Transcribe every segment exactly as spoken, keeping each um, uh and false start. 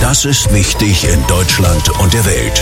Das ist wichtig in Deutschland und der Welt.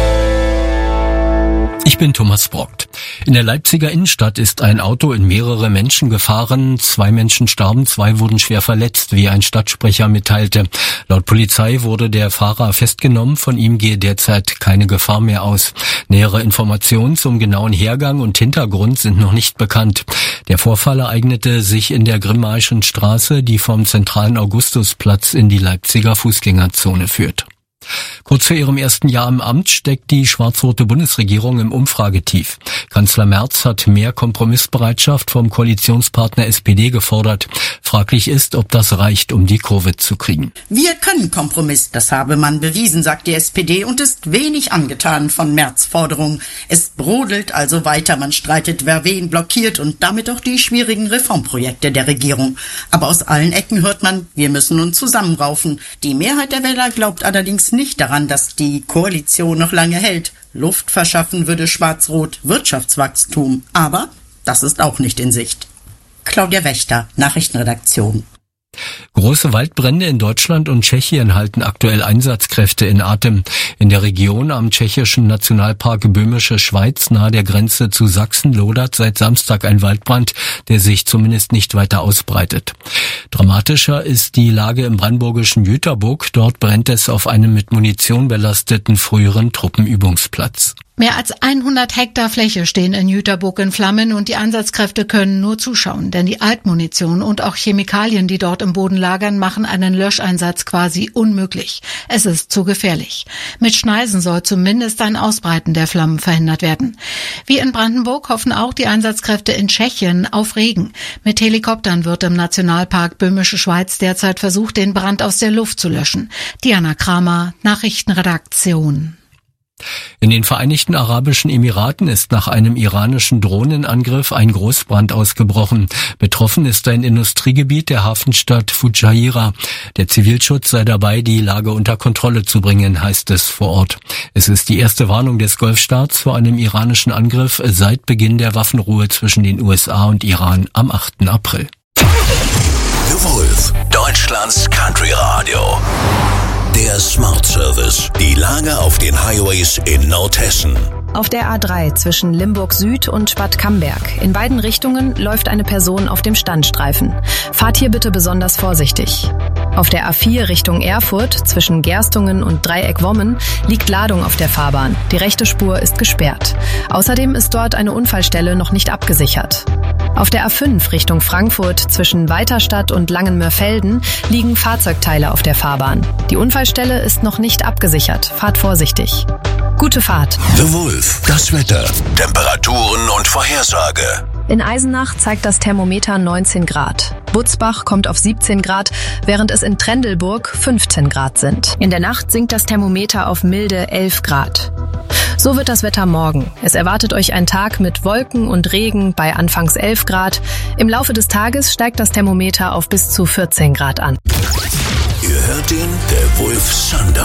Ich bin Thomas Brockt. In der Leipziger Innenstadt ist ein Auto in mehrere Menschen gefahren. Zwei Menschen starben, zwei wurden schwer verletzt, wie ein Stadtsprecher mitteilte. Laut Polizei wurde der Fahrer festgenommen. Von ihm gehe derzeit keine Gefahr mehr aus. Nähere Informationen zum genauen Hergang und Hintergrund sind noch nicht bekannt. Der Vorfall ereignete sich in der Grimmaischen Straße, die vom zentralen Augustusplatz in die Leipziger Fußgängerzone führt. Kurz vor ihrem ersten Jahr im Amt steckt die schwarz-rote Bundesregierung im Umfragetief. Kanzler Merz hat mehr Kompromissbereitschaft vom Koalitionspartner S P D gefordert. Fraglich ist, ob das reicht, um die Kurve zu kriegen. Wir können Kompromiss, das habe man bewiesen, sagt die S P D und ist wenig angetan von Merz' Forderungen. Es brodelt also weiter, man streitet, wer wen blockiert und damit auch die schwierigen Reformprojekte der Regierung. Aber aus allen Ecken hört man, wir müssen uns zusammenraufen. Die Mehrheit der Wähler glaubt allerdings nicht daran, dass die Koalition noch lange hält. Luft verschaffen würde Schwarz-Rot Wirtschaftswachstum. Aber das ist auch nicht in Sicht. Claudia Wächter, Nachrichtenredaktion. Große Waldbrände in Deutschland und Tschechien halten aktuell Einsatzkräfte in Atem. In der Region am tschechischen Nationalpark Böhmische Schweiz nahe der Grenze zu Sachsen lodert seit Samstag ein Waldbrand, der sich zumindest nicht weiter ausbreitet. Dramatischer ist die Lage im brandenburgischen Jüterbock. Dort brennt es auf einem mit Munition belasteten früheren Truppenübungsplatz. Mehr als hundert Hektar Fläche stehen in Jüterbock in Flammen und die Einsatzkräfte können nur zuschauen, denn die Altmunition und auch Chemikalien, die dort im Boden lagern, machen einen Löscheinsatz quasi unmöglich. Es ist zu gefährlich. Mit Schneisen soll zumindest ein Ausbreiten der Flammen verhindert werden. Wie in Brandenburg hoffen auch die Einsatzkräfte in Tschechien auf Regen. Mit Helikoptern wird im Nationalpark Böhmische Schweiz derzeit versucht, den Brand aus der Luft zu löschen. Diana Kramer, Nachrichtenredaktion. In den Vereinigten Arabischen Emiraten ist nach einem iranischen Drohnenangriff ein Großbrand ausgebrochen. Betroffen ist ein Industriegebiet der Hafenstadt Fujairah. Der Zivilschutz sei dabei, die Lage unter Kontrolle zu bringen, heißt es vor Ort. Es ist die erste Warnung des Golfstaats vor einem iranischen Angriff seit Beginn der Waffenruhe zwischen den U S A und Iran am achten April. The Wolf, Deutschlands Country Radio. Der Smart Service. Die Lage auf den Highways in Nordhessen. Auf der A drei zwischen Limburg Süd und Bad Camberg. In beiden Richtungen läuft eine Person auf dem Standstreifen. Fahrt hier bitte besonders vorsichtig. Auf der A vier Richtung Erfurt zwischen Gerstungen und Dreieck-Wommen liegt Ladung auf der Fahrbahn. Die rechte Spur ist gesperrt. Außerdem ist dort eine Unfallstelle noch nicht abgesichert. Auf der A fünf Richtung Frankfurt zwischen Weiterstadt und Langenmörfelden liegen Fahrzeugteile auf der Fahrbahn. Die Unfallstelle ist noch nicht abgesichert. Fahrt vorsichtig. Gute Fahrt. The Wolf, das Wetter, Temperaturen und Vorhersage. In Eisenach zeigt das Thermometer neunzehn Grad. Butzbach kommt auf siebzehn Grad, während es in Trendelburg fünfzehn Grad sind. In der Nacht sinkt das Thermometer auf milde elf Grad. So wird das Wetter morgen. Es erwartet euch ein Tag mit Wolken und Regen bei anfangs elf Grad. Im Laufe des Tages steigt das Thermometer auf bis zu vierzehn Grad an. Ihr hört den The Wolf Sundown.